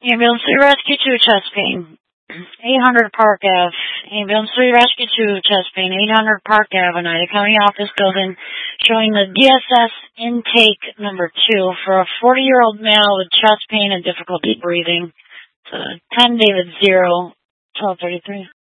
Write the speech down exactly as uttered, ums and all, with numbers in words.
Ambulance three Rescue two, chest pain. eight hundred Park Ave. Ambulance three Rescue two, chest pain. eight hundred Park Ave, Oneida County Office Building, showing the D S S intake number two for a forty-year-old male with chest pain and difficulty breathing. It's a ten David zero, twelve thirty-three.